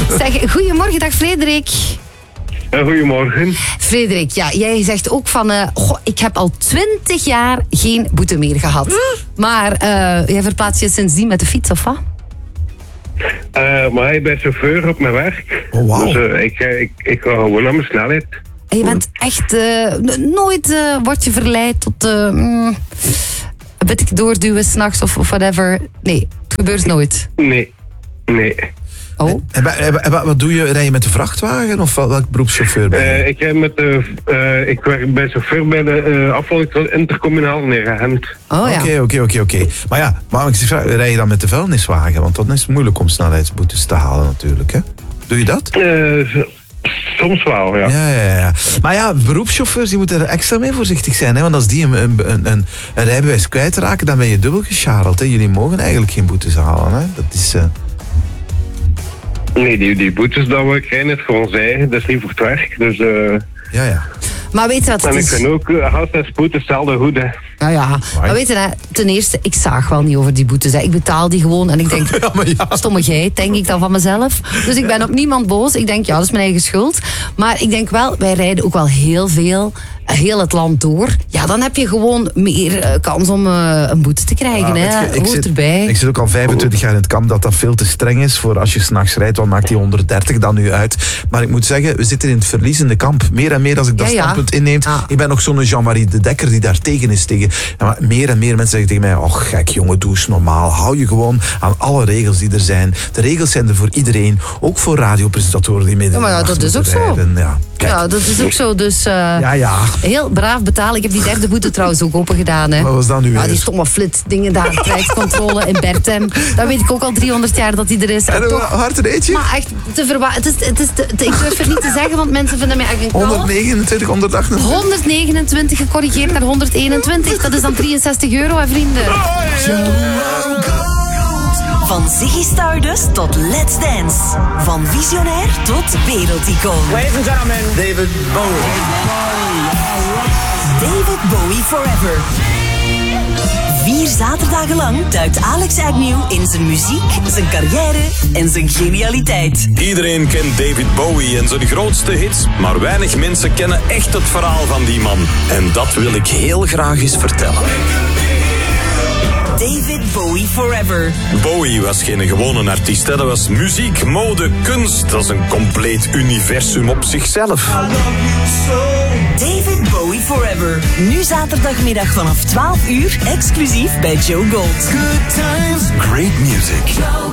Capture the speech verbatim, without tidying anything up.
Zeg, goedemorgen, dag Frederik. Uh, goedemorgen. Frederik, ja, jij zegt ook van... Uh, goh, ik heb al twintig jaar geen boete meer gehad. Hm? Maar uh, jij verplaatst je sindsdien met de fiets, of wat? Uh, maar ik ben chauffeur op mijn werk. Oh, wow. Dus uh, ik, ik, ik ga gewoon aan mijn snelheid. En je bent echt... Uh, nooit uh, word je verleid tot... Uh, mm, een beetje doorduwen s'nachts of, of whatever. Nee, het gebeurt nooit. Nee, nee. Oh. En, en, en, wat doe je? Rij je met de vrachtwagen of welk beroepschauffeur ben je? Uh, ik rij met de, uh, ik werk bij chauffeur bij de uh, afval intercommunaal in Gent. Oh ja. Oké, oké, oké, oké. Maar ja, waarom ik zeg, rij je dan met de vuilniswagen? Want dan is het moeilijk om snelheidsboetes te halen natuurlijk, hè? Doe je dat? Uh, soms wel, ja. Ja, ja, ja. Maar ja, beroepschauffeurs die moeten er extra mee voorzichtig zijn, hè? Want als die een, een, een, een rijbewijs kwijtraken, dan ben je dubbel gescharreld, hè? Jullie mogen eigenlijk geen boetes halen, hè? Dat is... Uh... Nee, die, die boetes dat we krijgen is voor ons eigen, dat is niet voor het werk. Dus, uh... Ja, ja. Maar weet je wat het en ik is? vind ook, uh, gas en spoed hetzelfde goed, hè. Ja, ja. Maar weet je, hè, ten eerste, ik zaag wel niet over die boetes. Hè. Ik betaal die gewoon en ik denk, ja, maar ja. stomme geit, denk ik dan van mezelf. Dus ik ben op niemand boos. Ik denk, ja, dat is mijn eigen schuld. Maar ik denk wel, wij rijden ook wel heel veel, heel het land door. Ja, dan heb je gewoon meer uh, kans om uh, een boete te krijgen. Ja, hè. Je, ik, Hoort zit, erbij. ik zit ook al vijfentwintig jaar in het kamp dat dat veel te streng is voor als je s'nachts rijdt, dan maakt die honderddertig dan nu uit. Maar ik moet zeggen, we zitten in het verliezende kamp. Meer en meer als ik dat ja, ja. standpunt inneem. Ah. Ik ben nog zo'n Jean-Marie de Dekker die daar tegen is. Tegen, ja, maar meer en meer mensen zeggen tegen mij, oh gek jongen, doe eens normaal. Hou je gewoon aan alle regels die er zijn. De regels zijn er voor iedereen. Ook voor radiopresentatoren die midden ja, maar ja, dat is ook rijden. zo. Ja, ja, dat is ook zo. Dus uh, ja, ja. heel braaf betalen. Ik heb die derde boete trouwens ook open gedaan. Hè. Wat was dat nu ja, weer? die stomme flits dingen daar. Krijgscontrole in Bertem. Dat weet ik ook al driehonderd jaar dat die er is. En toch, hard een eetje? Maar echt, te verwa- het is, het is te, te, ik durf het niet te zeggen, want mensen vinden mij eigenlijk een kalf. honderdnegenentwintig, honderdachtentwintig honderdnegenentwintig gecorrigeerd naar honderdeenentwintig. Dat is dan drieënzestig euro, hè, vrienden. Van Ziggy Stardust tot Let's Dance. Van visionair tot wereldicoon. Ladies and gentlemen, David Bowie. David Bowie Forever. Vier zaterdagen lang duikt Alex Agnew in zijn muziek, zijn carrière en zijn genialiteit. Iedereen kent David Bowie en zijn grootste hits, maar weinig mensen kennen echt het verhaal van die man. En dat wil ik heel graag eens vertellen. David Bowie Forever. Bowie was geen gewone artiest, hè. Dat was muziek, mode, kunst. Dat is een compleet universum op zichzelf. David Bowie Forever. Nu zaterdagmiddag vanaf twaalf uur, exclusief bij Joe Gold. Great music.